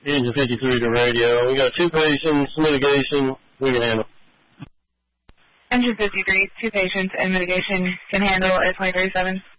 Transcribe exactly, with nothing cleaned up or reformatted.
Engine fifty-three to radio. We got two patients, mitigation, we can handle. Engine fifty-three, two patients and mitigation can handle at twenty thirty-seven.